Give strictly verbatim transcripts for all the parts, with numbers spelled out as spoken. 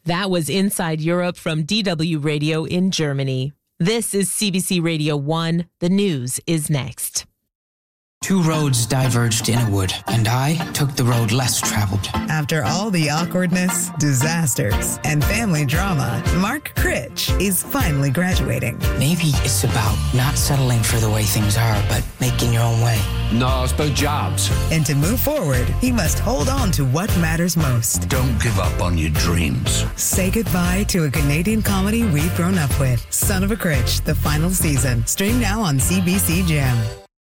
That was Inside Europe from D W Radio in Germany. This is C B C Radio one. The news is next. Two roads diverged in a wood, and I took the road less traveled. After all the awkwardness, disasters, and family drama, Mark Critch is finally graduating. Maybe it's about not settling for the way things are, but making your own way. No, it's about jobs. And to move forward, he must hold on to what matters most. Don't give up on your dreams. Say goodbye to a Canadian comedy we've grown up with. Son of a Critch, the final season. Stream now on C B C Gem.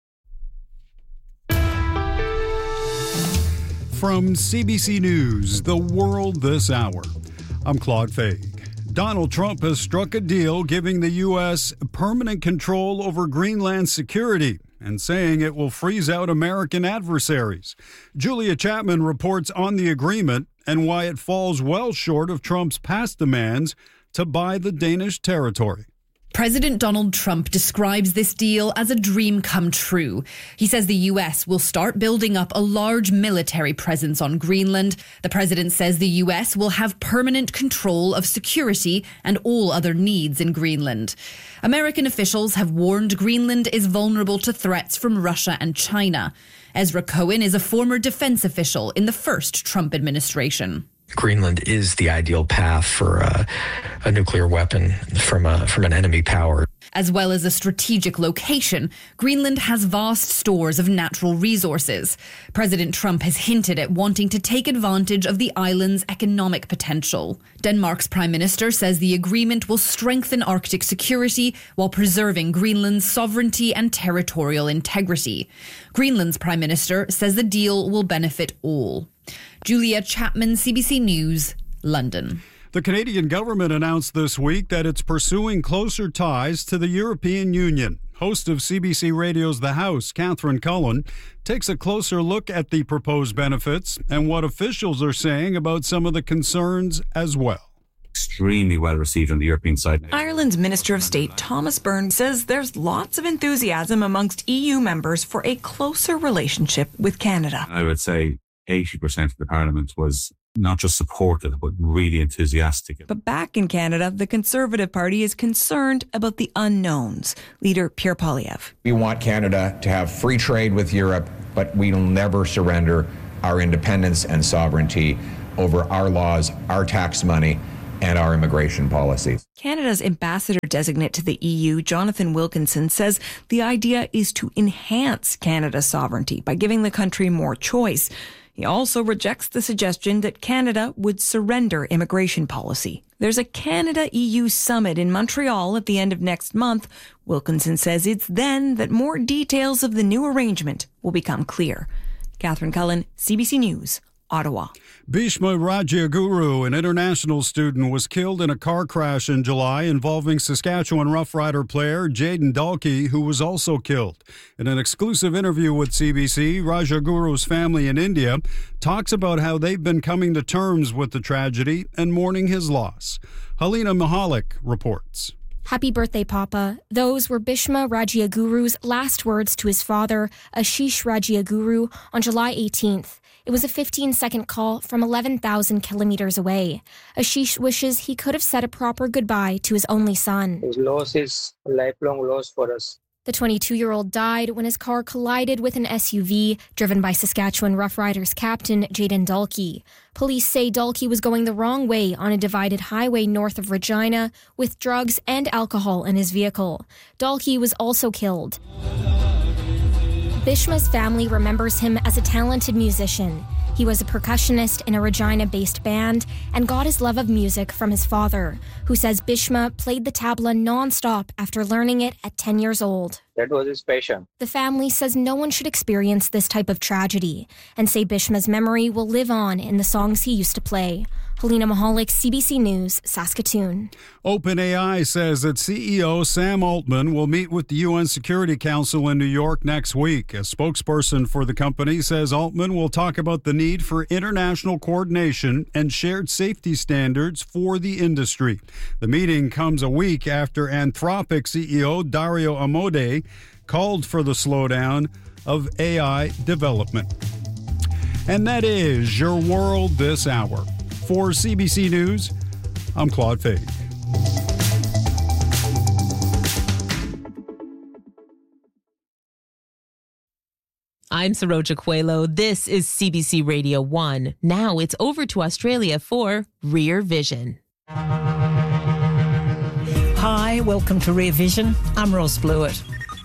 From C B C News, The World This Hour, I'm Claude Faig. Donald Trump has struck a deal giving the U S permanent control over Greenland's security and saying it will freeze out American adversaries. Julia Chapman reports on the agreement and why it falls well short of Trump's past demands to buy the Danish territory. President Donald Trump describes this deal as a dream come true. He says the U S will start building up a large military presence on Greenland. The president says the U S will have permanent control of security and all other needs in Greenland. American officials have warned Greenland is vulnerable to threats from Russia and China. Ezra Cohen is a former defense official in the first Trump administration. Greenland is the ideal path for uh, a nuclear weapon from a, from an enemy power. As well as a strategic location, Greenland has vast stores of natural resources. President Trump has hinted at wanting to take advantage of the island's economic potential. Denmark's prime minister says the agreement will strengthen Arctic security while preserving Greenland's sovereignty and territorial integrity. Greenland's prime minister says the deal will benefit all. Julia Chapman, C B C News, London. The Canadian government announced this week that it's pursuing closer ties to the European Union. Host of C B C Radio's The House, Catherine Cullen, takes a closer look at the proposed benefits and what officials are saying about some of the concerns as well. Extremely well received on the European side. Ireland's Minister of State Thomas Byrne says there's lots of enthusiasm amongst E U members for a closer relationship with Canada. I would say eighty percent of the Parliament was not just supportive, but really enthusiastic. But back in Canada, the Conservative Party is concerned about the unknowns. Leader Pierre Poilievre. We want Canada to have free trade with Europe, but we will never surrender our independence and sovereignty over our laws, our tax money, and our immigration policies. Canada's ambassador designate to the E U, Jonathan Wilkinson, says the idea is to enhance Canada's sovereignty by giving the country more choice. He also rejects the suggestion that Canada would surrender immigration policy. There's a Canada-E U summit in Montreal at the end of next month. Wilkinson says it's then that more details of the new arrangement will become clear. Catherine Cullen, C B C News, Ottawa. Bhishma Rajaguru, an international student, was killed in a car crash in July involving Saskatchewan Rough Rider player Jayden Dalkey, who was also killed. In an exclusive interview with C B C, Rajaguru's family in India talks about how they've been coming to terms with the tragedy and mourning his loss. Halina Mahalik reports. Happy birthday, Papa. Those were Bhishma Rajaguru's last words to his father, Ashish Rajaguru, on July eighteenth. It was a fifteen-second call from eleven thousand kilometers away. Ashish wishes he could have said a proper goodbye to his only son. His loss is a lifelong loss for us. The twenty-two-year-old died when his car collided with an S U V driven by Saskatchewan Rough Riders captain Jayden Dalkey. Police say Dalkey was going the wrong way on a divided highway north of Regina with drugs and alcohol in his vehicle. Dalkey was also killed. Bhishma's family remembers him as a talented musician. He was a percussionist in a Regina-based band and got his love of music from his father, who says Bhishma played the tabla non-stop after learning it at ten years old. That was his passion. The family says no one should experience this type of tragedy and say Bhishma's memory will live on in the songs he used to play. Halina Mahalik, C B C News, Saskatoon. OpenAI says that C E O Sam Altman will meet with the U N Security Council in New York next week. A spokesperson for the company says Altman will talk about the need for international coordination and shared safety standards for the industry. The meeting comes a week after Anthropic C E O Dario Amodei called for the slowdown of A I development. And that is your world this hour. For C B C News, I'm Claude Fade. I'm Saroja Coelho. This is C B C Radio one. Now it's over to Australia for Rear Vision. Hi, welcome to Rear Vision. I'm Ros Blewett.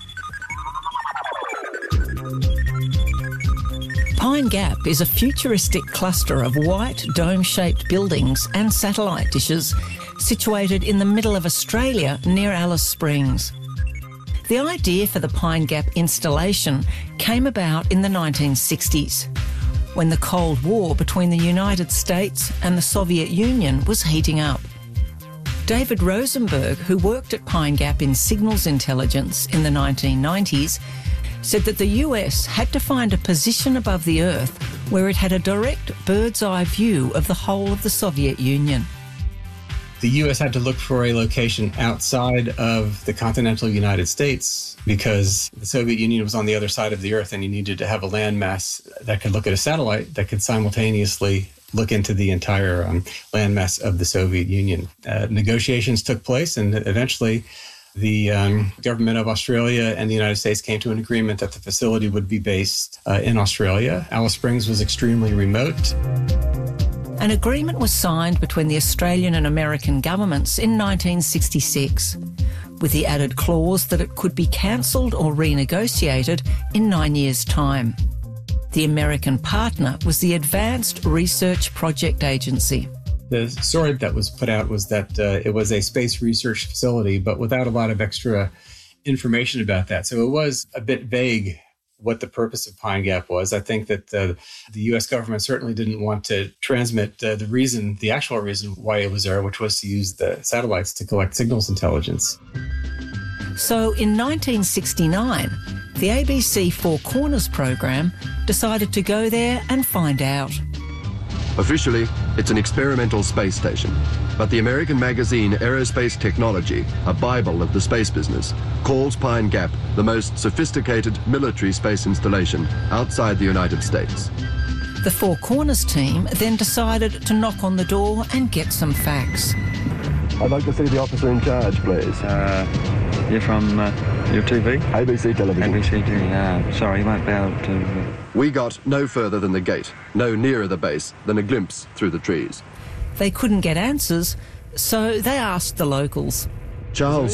Pine Gap is a futuristic cluster of white dome-shaped buildings and satellite dishes situated in the middle of Australia near Alice Springs. The idea for the Pine Gap installation came about in the nineteen sixties, when the Cold War between the United States and the Soviet Union was heating up. David Rosenberg, who worked at Pine Gap in signals intelligence in the nineteen nineties, said that the U S had to find a position above the Earth where it had a direct bird's-eye view of the whole of the Soviet Union. The U S had to look for a location outside of the continental United States because the Soviet Union was on the other side of the Earth, and you needed to have a landmass that could look at a satellite that could simultaneously look into the entire um, landmass of the Soviet Union. Uh, negotiations took place, and eventually the um, government of Australia and the United States came to an agreement that the facility would be based uh, in Australia. Alice Springs was extremely remote. An agreement was signed between the Australian and American governments in nineteen sixty-six, with the added clause that it could be cancelled or renegotiated in nine years' time. The American partner was the Advanced Research Project Agency. The story that was put out was that uh, it was a space research facility, but without a lot of extra information about that. So it was a bit vague what the purpose of Pine Gap was. I think that uh, the U S government certainly didn't want to transmit uh, the reason, the actual reason why it was there, which was to use the satellites to collect signals intelligence. So in nineteen sixty-nine, the A B C Four Corners program decided to go there and find out. Officially, it's an experimental space station, but the American magazine Aerospace Technology, a bible of the space business, calls Pine Gap the most sophisticated military space installation outside the United States. The Four Corners team then decided to knock on the door and get some facts. I'd like to see the officer in charge, please. Uh, you're from uh, your T V? A B C Television. A B C T V, uh, sorry, you won't be able to... Uh... We got no further than the gate, no nearer the base than a glimpse through the trees. They couldn't get answers, so they asked the locals. Charles